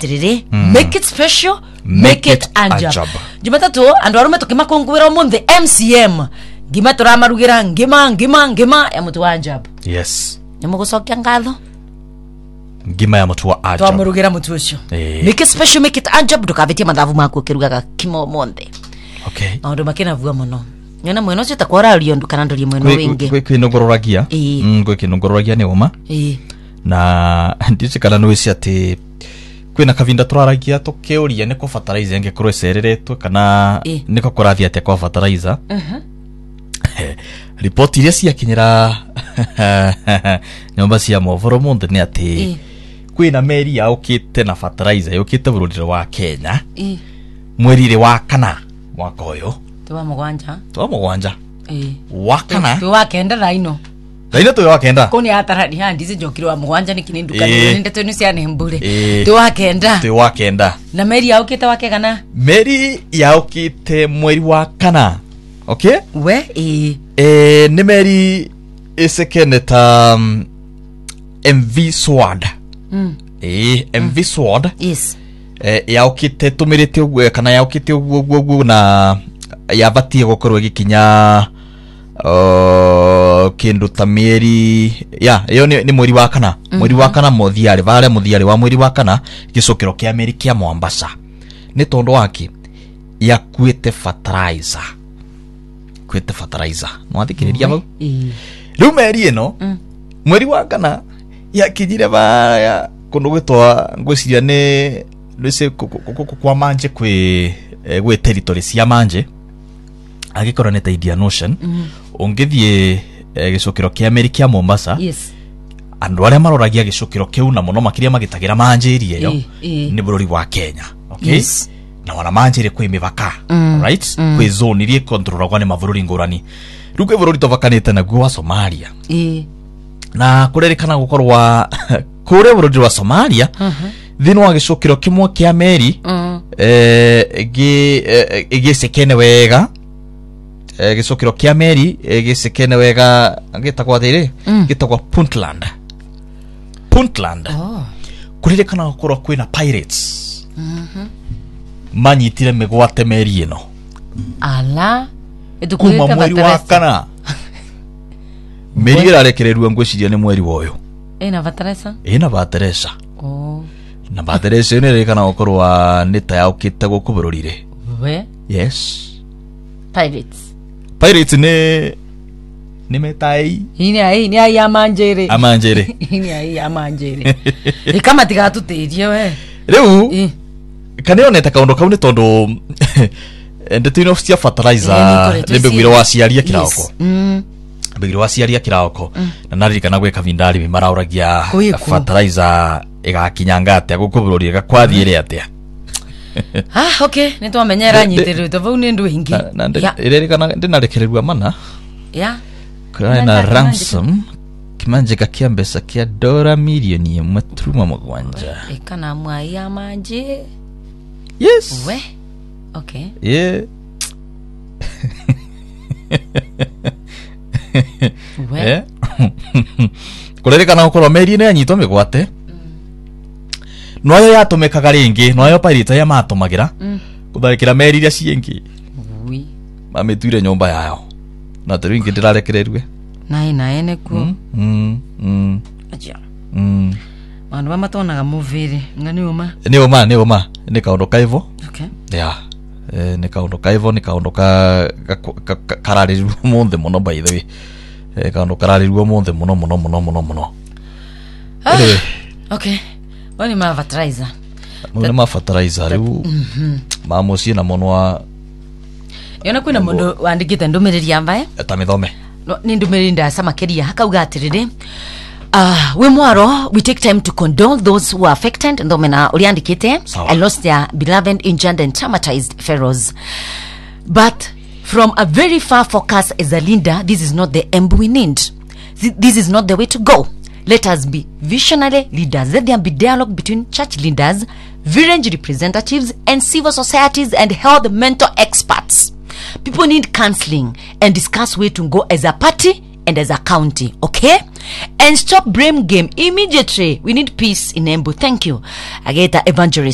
atiriri make it special make it ajab Jumatatu andu arume tukimakungwira omunthe MCM ngima turamarugira ngima ya mutu wa ajab yes nyamugucokia ngatho ngima ya mutu wa ajab twamurugira mutu ucio make it special make it ajab dukavetie mathavu maku kirugaga kimo omunthe okay maundu makina vuga muno nyona mweno ucio takwara rio ndukana nduri mweno wingi kwinogororagia kwinogororagia ni uma na ndicikana nwisi ati kwina kavinda turaragia tukeuria niko fertilizer ngekorwo cereretwe kana niko kurathia ati kwa fertilizer report iria ciakinyira nyomba cia movoro munde ni ati kwina meri yaukite na fertilizer yukite bururi wa Kenya mweri wa kana mwaka uyu tuwa mugwanja wakana tuwa kenda raino tuwa kenda koni ataradi handi zi jokiro wa mugwanja nikininduka ninde tu ni cia nembure tuwa kenda na meri yaukite wake kana meri yaukite mweri wa kana okay we ni meri isekeneta MV Sword MV Sword yes yaukite tumirite ugwe kana yaukite ugwo na yabatie gukorwo gikinya kindu ta mieri iyo ni mweri wa kana mweri wa kana muthiari wa mweri wa kana gicukiro kia meri kia Mombasa ni tondu waki yakuite fertilizer mwathikiriria bau riu meri ino mweri wa kana yakinyire ba kundu gwitwa ngwiciria ni lise kwa manje kwe territory cia manje agikora neta Indian Ocean ongithie gicukiro kia America ya Mombasa yes andu aria maroragia gicukiro kiu na muno makiria magitagira manje iria yo ni bururi wa Kenya okay yes na wana manje ire kwi mivaka right kwi zone iria controlagwa ni mavururi ngurani ruke bururi tovakanite na gwa Somalia na kurerikana gukorwa kure bururi wa Somalia thino wa gicukiro kimwe kia meri gisekene wega gicukiro kia meri gisekene wega gitagwa thiri gitagwa Puntland kuririkana gukorwa kwina pirates manyitire migwate meri ino ala kuma mweri wa kana meri irarekererwa ngwiciria ni mweri woyo ina bateresa na bateresa ni rekana gukorwa nita yaukite gukubururire we yes pirates ni metai ini ai amanjere ini ai amanjere kama tigatutirie we riu kaneo neta kaundo kaune tondu ndetu no cia fertilizer nibegwira waciaria kirako begwira waciaria kirako na naririkana gwe kavindari marauragia fertilizer igakinyanga atia gukubururi gakwathire atia okay nitwamenyera nyitiru tovu ni ndu ingi irerikana ndinarekererwa mana kana ransom kimanje gakia mbesa kia $1 milioni matruma mugwanja kana mwai ya manje yes we okay we kurerikana ukorwa meri ne anyitwo migwate noyo yatumikaga ringi noyo pirate ya matumagira kutharikira meri iria ciengi mamitwire nyumba yayo na turingi ndirarekererwe na ene ku aja manu bamatonaga muviri ngani uma ni kaundo kaivo okay ni kaundo kaivo ni kaundo karariru munthe muno by the way kaundo karariru munthe muno okay wani ma fertilizer ma fertilizer riu mamucie na monwa yona kwina mundu wandikite ndumiriri ambaye tamithome no ni ndumiriri ndasama keria hakauga atiriri we mwaro we take time to condole those who are affected ndomena uliandikite I lost their beloved injured and traumatized pharaohs but from a very far focus as a leader this is not the aim we need. This is not the way to go. Let us be visionary leaders. Let there be dialogue between church leaders, village representatives, and civil societies and health mental experts. People need counseling and discuss where to go as a party and as a county, okay? And stop blame game immediately. We need peace in Embu. Thank you. Ageta Evangelist.